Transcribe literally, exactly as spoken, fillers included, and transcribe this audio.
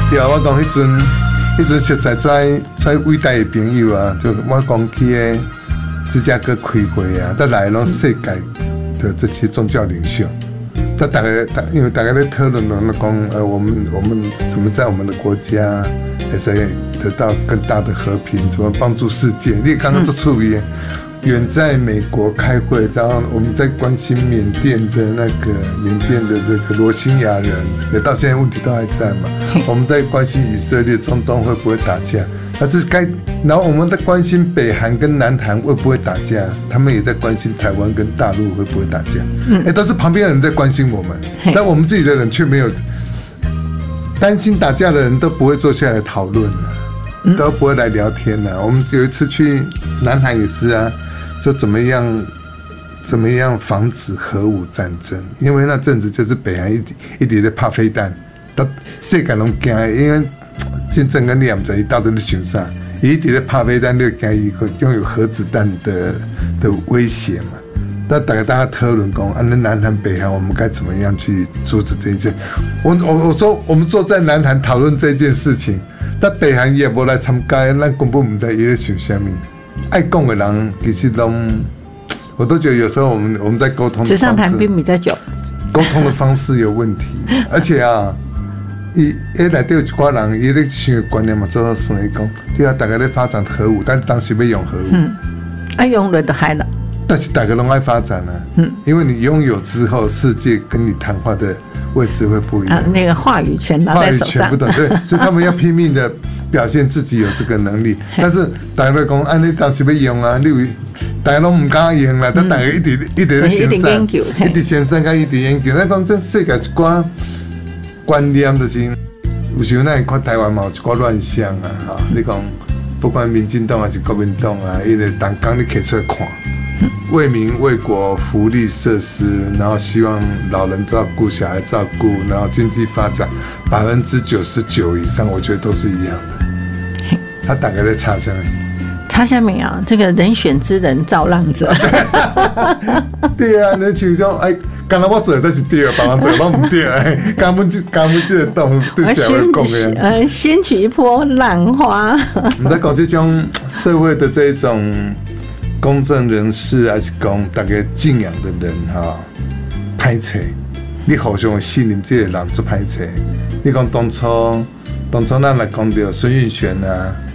对啊，我讲迄阵，迄阵实在在在伟大的朋友啊，就我讲去的芝加哥开会啊，都来拢世界的这些宗教领袖，他大概大因为大家在讨论了，讲呃我们我们怎么在我们的国家也是得到更大的和平，怎么帮助世界？你刚刚做处理。远在美国开会，然后我们在关心缅甸的那个缅甸的这个罗兴亚人，也到现在问题都还在嘛。我们在关心以色列、中东会不会打架，但是该，然后我们在关心北韩跟南韩会不会打架，他们也在关心台湾跟大陆会不会打架。哎、欸，都是旁边的人在关心我们，但我们自己的人却没有担心打架的人都不会坐下来讨论了，都不会来聊天了。我们有一次去南韩也是啊。就怎么样，怎么样防止核武战争？因为那阵子就是北韩一直一直在怕飞弹，到世界拢惊，因为金正恩你也不知道他到底在想啥，一直在怕飞弹，就惊一个拥有核子弹的的威胁嘛。那大概大家讨论讲，啊，那南韩、北韩我们该怎么样去阻止这一件？我我我说我们坐在南韩讨论这件事情，但北韩也无来参加，咱根本不知道伊在想什么。爱讲的人其实都，我都觉得有时候我们我们在沟通， 纸上谈兵比较久， 沟通的方式有问题，而且啊，伊伊内底有一寡人，伊咧想的观念嘛，做到算伊讲，对啊，大家咧发展核武，但当时要用核武， 嗯，啊用了就害了， 但是大家拢爱发展啊，嗯，因为你拥有之后，世界跟你谈话的位置会不一样，啊、 那个话语权拿在手上， 话语权不同，对，所以他们要拼命的表现自己有这个能力，但是大家都讲，啊，你当时要用啊，你大家都唔敢用啦，但大家一直一直在先生，一直先生，甲一直研究。咱讲这世界一寡观念就是，有时候咱看台湾嘛有一寡乱象啊，哈，你讲不管民进党还是国民党啊，伊个当刚你摕出来看。为民为国福利设施，然后希望老人照顾、小孩照顾，然后经济发展百分之九十九以上，我觉得都是一样的。他大概在差下面， 差下面啊，这个人选之人造浪者。 对啊，你像种哎，刚才我做才是对，别人做拢唔对，哎，根本就根本这个动对社会讲的。 呃，掀起一波浪花。 我们在讲这种社会的这一种。公正人士还是讲大家敬仰的人哈，歹势，你互相信任这个人做歹势。你讲当初，当初咱来讲到孙运璇啊。